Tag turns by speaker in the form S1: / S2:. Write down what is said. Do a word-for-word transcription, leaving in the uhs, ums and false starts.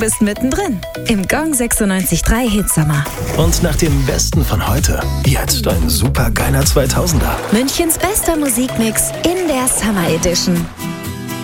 S1: bist mittendrin im Gong sechsundneunzig Komma drei Hitsommer.
S2: Und nach dem Besten von heute, jetzt ein supergeiler zweitausender.
S1: Münchens bester Musikmix in der Summer Edition.